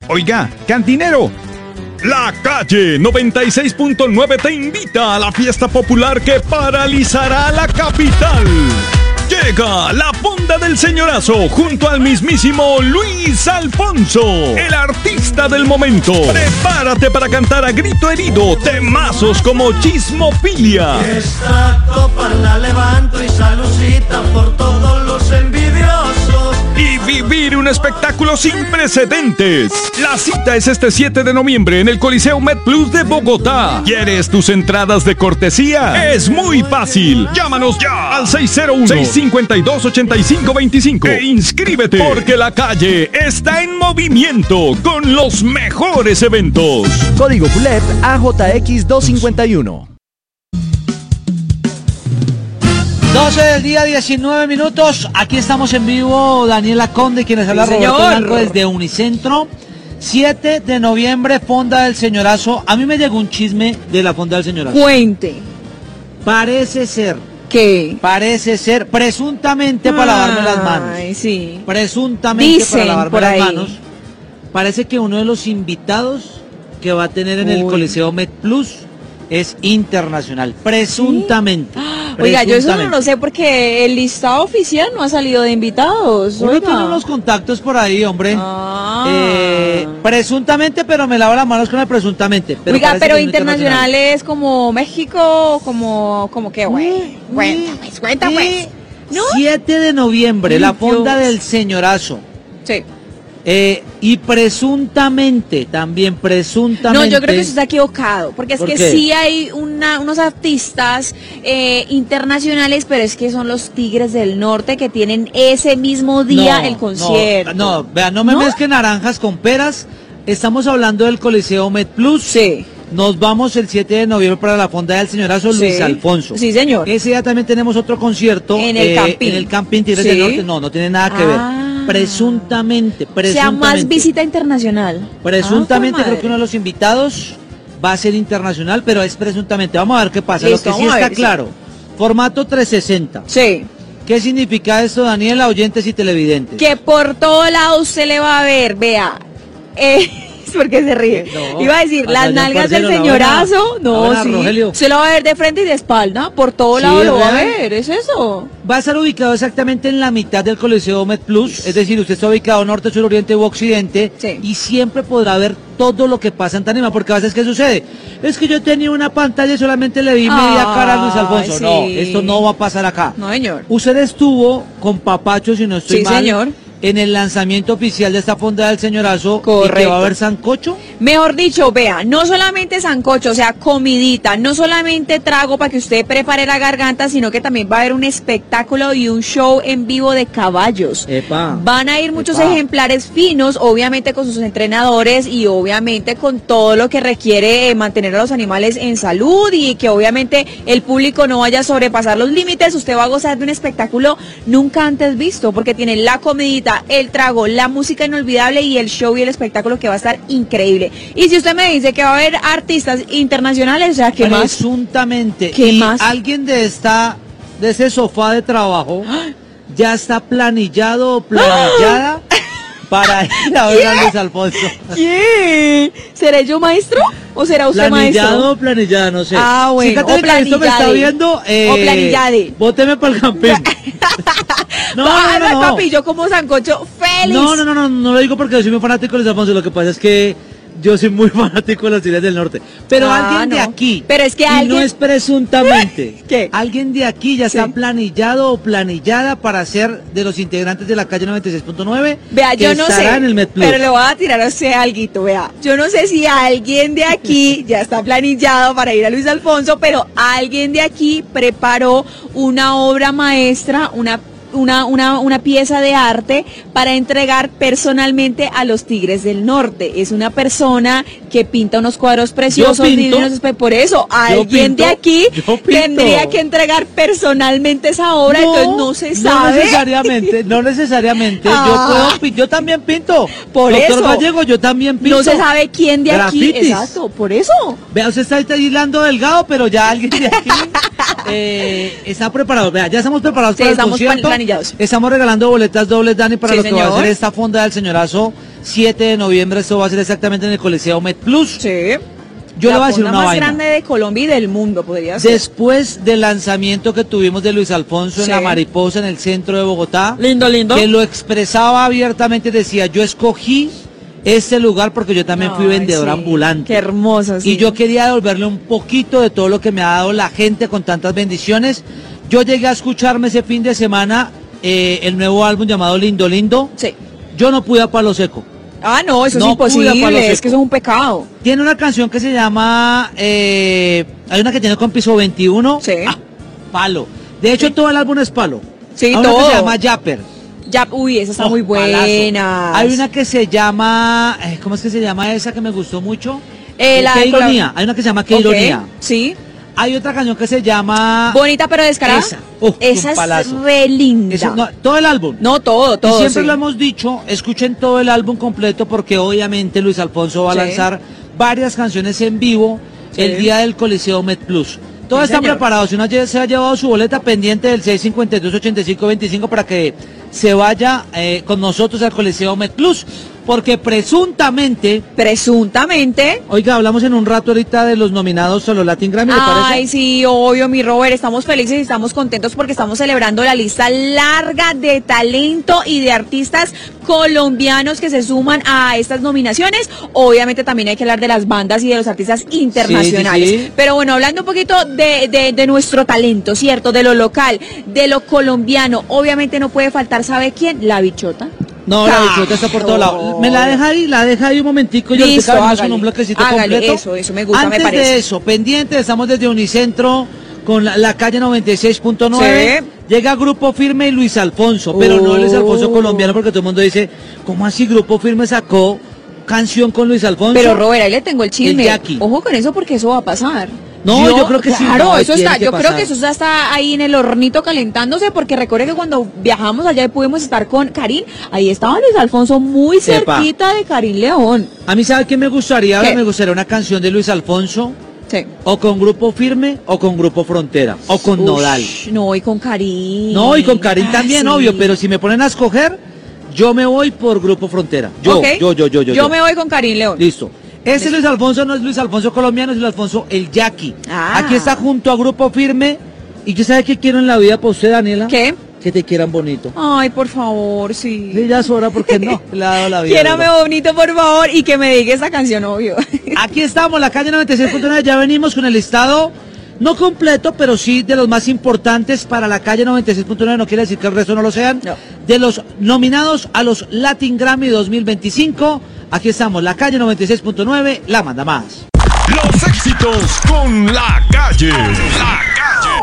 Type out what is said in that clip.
Oiga, cantinero. La Calle 96.9 te invita a la fiesta popular que paralizará la capital. Llega la Fonda del Señorazo junto al mismísimo Luis Alfonso, el artista del momento. Prepárate para cantar a grito herido temazos como Chismofilia. Esta copa la levanto y salucita por todos los envidiosos. Y vivir un espectáculo sin precedentes. La cita es este 7 de noviembre en el Coliseo MedPlus de Bogotá. ¿Quieres tus entradas de cortesía? Es muy fácil. Llámanos ya al 601-652-8525 e inscríbete, porque La Calle está en movimiento con los mejores eventos. Código PULEP AJX251. 12 del día, 19 minutos. Aquí estamos en vivo, Daniela Conde, quienes habla Roberto Blanco desde Unicentro. 7 de noviembre, Fonda del Señorazo. A mí me llegó un chisme de la Fonda del Señorazo. Cuente. Parece ser. ¿Qué? Parece ser, presuntamente para lavarme las manos. Ay, sí. Presuntamente Dicen para lavarme por las ahí. manos. Parece que uno de los invitados que va a tener en el Coliseo MedPlus es internacional. Presuntamente. ¿Sí? Oiga, yo eso no Presuntamente. lo sé porque el listado oficial no ha salido de invitados. Uno Oiga. tiene unos contactos por ahí, hombre. Ah. Presuntamente, pero me lavo las manos con el presuntamente. Oiga, parece pero que es internacional es como México, como qué, güey. Cuenta pues. ¿No? 7 de noviembre, Ay, la Fonda Dios. del Señorazo. Sí. Y presuntamente, también presuntamente. No, yo creo que eso está equivocado, porque es ¿Por que qué? sí hay unos artistas internacionales, pero es que son los Tigres del Norte que tienen ese mismo día el concierto. No, vean, no me ¿No? mezclen naranjas con peras. Estamos hablando del Coliseo MedPlus. Sí. Nos vamos el 7 de noviembre para la Fonda del Señorazo Luis Sí. Alfonso. Sí, señor. Ese día también tenemos otro concierto. En el Campín. En el Campín Tigres Sí. del Norte. No tiene nada que ver. Presuntamente. O sea, más visita internacional. Presuntamente, Ah, creo que uno de los invitados va a ser internacional, pero es presuntamente. Vamos a ver qué pasa. Listo, Lo que sí vamos a está ver, claro. Formato 360. Sí. ¿Qué significa esto, Daniela, oyentes y televidentes? Que por todo lado usted le va a ver, vea. Porque se ríe. No, Iba a decir, allá las en nalgas del Parcero, señorazo. la No, buena, sí. Rogelio. Se lo va a ver de frente y de espalda. Por todo Sí, lado lo va a ¿verdad? ver. ¿Es eso? Va a estar ubicado exactamente en la mitad del Coliseo MedPlus, es decir, usted está ubicado norte, sur, oriente u occidente, Sí. y siempre podrá ver todo lo que pasa en Tarima, porque a veces ¿qué sucede? Es que yo tenía una pantalla y solamente le vi media cara a Luis Alfonso. sí. No, esto no va a pasar acá. No, señor. Usted estuvo con Papacho, si no estoy Sí, mal, señor. en el lanzamiento oficial de esta Fonda del Señorazo. Correcto. ¿Y que va a haber sancocho? Mejor dicho, vea, no solamente sancocho, o sea, comidita, no solamente trago para que usted prepare la garganta, sino que también va a haber un espectáculo y un show en vivo de caballos. Epa. Van a ir muchos Epa. ejemplares finos, obviamente con sus entrenadores y obviamente con todo lo que requiere mantener a los animales en salud y que obviamente el público no vaya a sobrepasar los límites. Usted va a gozar de un espectáculo nunca antes visto, porque tiene la comidita, el trago, la música inolvidable y el show y el espectáculo que va a estar increíble. Y si usted me dice que va a haber artistas internacionales, o sea, ¿qué más? Presuntamente. ¿Qué y más? alguien de ese sofá de trabajo ya está planillado o planillada para ir a ver a Luis Alfonso. ¿Quién? ¿Seré yo maestro o será usted Planillado maestro? o planillada, no sé. Ah, bueno, Si o Caterina Cristo me está planillade. viendo, O planillade. Bóteme para el campín. Bájame, papi, yo como sancocho feliz. No lo digo porque yo soy muy fanático de Luis Alfonso. Lo que pasa es que yo soy muy fanático de las Tigres del Norte. Pero alguien de no. aquí. Pero es que y alguien. no es presuntamente. ¿Qué? Alguien de aquí ya Sí. está planillado o planillada para ser de los integrantes de la calle 96.9. Vea, que yo no estará sé, en el MedPlus. pero le voy a tirar a usted alguito, vea. Yo no sé si alguien de aquí ya está planillado para ir a Luis Alfonso, pero alguien de aquí preparó una obra maestra, una pieza de arte para entregar personalmente a los Tigres del Norte. Es una persona que pinta unos cuadros preciosos, Yo pinto. divinos, por eso alguien pinto. de aquí Yo pinto. tendría que entregar personalmente esa obra, entonces no se sabe. No necesariamente. Ah. Yo también pinto. Por Doctor eso. Gallego, yo también pinto. No se sabe quién de aquí. Grafitis. Exacto, por eso. Vea, usted está ahí hilando delgado, pero ya alguien de aquí está preparado. Vea, ya estamos preparados Sí, para el estamos concierto. planillados. Estamos regalando boletas dobles, Dani, para Sí, lo que va a señor. hacer esta Fonda del Señorazo. 7 de noviembre, esto va a ser exactamente en el Coliseo MedPlus. Sí. Yo le voy a decir la una más vaina. grande de Colombia y del mundo, podría ser. Después del lanzamiento que tuvimos de Luis Alfonso en Sí. La Mariposa, en el centro de Bogotá, Lindo, lindo. que lo expresaba abiertamente, decía, yo escogí este lugar porque yo también fui Ay, vendedor sí. ambulante. Qué hermoso, sí. Y yo quería devolverle un poquito de todo lo que me ha dado la gente con tantas bendiciones. Yo llegué a escucharme ese fin de semana el nuevo álbum llamado Lindo Lindo. Sí. Yo no pude a Palo Seco. Ah, no, eso No es pude a Palo imposible, es Seco. que eso es un pecado. Tiene una canción que se llama... hay una que tiene con Piso 21. Sí. Ah, palo. De hecho, todo el álbum es palo. Sí, Hay una todo. que se llama Japper. Ya, uy, esa está Oh, muy palazo. buena. Hay una que se llama... ¿cómo es que se llama esa que me gustó mucho? La Qué de ironía. Hay una que se llama Qué Ok, ironía. Sí. Hay otra canción que se llama... Bonita pero descarada. Esa. Esa Un palazo. es re linda. Eso, no, todo el álbum. No, todo, Y siempre sí. lo hemos dicho, escuchen todo el álbum completo porque obviamente Luis Alfonso va a Sí. lanzar varias canciones en vivo el Sí. día del Coliseo MedPlus. Todos Sí, están señor. preparados. Si uno se ha llevado su boleta pendiente del 652-8525 para que se vaya con nosotros al Coliseo MedPlus. Porque presuntamente, Presuntamente. oiga, hablamos en un rato ahorita de los nominados a los Latin Grammy, ¿le parece? Ay, sí, obvio, mi Robert, estamos felices y estamos contentos porque estamos celebrando la lista larga de talento y de artistas colombianos que se suman a estas nominaciones. Obviamente también hay que hablar de las bandas y de los artistas internacionales. Sí, sí, sí. Pero bueno, hablando un poquito de nuestro talento, ¿cierto? De lo local, de lo colombiano, obviamente no puede faltar, ¿sabe quién? La Bichota. No, la bichota está por todos lados. Me la deja ahí un momentico y Listo, ahorita vemos hágale. en un bloquecito Hágale, completo. eso me gusta, Antes me parece. de eso, pendiente, estamos desde Unicentro con la calle 96.9. Sí. Llega Grupo Firme y Luis Alfonso, pero no Luis Alfonso Oh. colombiano porque todo el mundo dice, ¿cómo así Grupo Firme sacó canción con Luis Alfonso? Pero Robert, ahí le tengo el chisme. El Jackie. Ojo con eso porque eso va a pasar. No, yo creo que sí. Claro, No, eso tiene está. que Yo creo pasar. que eso ya está ahí en el hornito calentándose porque recuerde que cuando viajamos allá y pudimos estar con Karim, ahí estaba Luis Alfonso muy Epa. cerquita de Karim León. A mí, ¿sabe qué me gustaría? ¿Qué? Me gustaría una canción de Luis Alfonso, Sí. o con Grupo Firme, o con Grupo Frontera, o con Nodal. No, y con Karim. No, y con Karim también, sí. obvio, pero si me ponen a escoger, yo me voy por Grupo Frontera. Yo, Ok. yo. me voy con Karim León. Listo. Ese Luis Alfonso no es Luis Alfonso colombiano, es Luis Alfonso el Jackie. Ah. Aquí está junto a Grupo Firme. ¿Y yo sabe qué quiero en la vida para usted, Daniela? ¿Qué? Que te quieran bonito. Ay, por favor, sí. Sí, ya es hora porque no, le ha dado la vida. Quiérame ¿verdad? bonito, por favor, y que me diga esa canción, obvio. Aquí estamos, la calle 96.9, ya venimos con el listado, no completo, pero sí de los más importantes para la calle 96.9, no quiere decir que el resto no lo sean, No. de los nominados a los Latin Grammy 2025, aquí estamos, la calle 96.9, la manda más. Los éxitos con la calle. La calle.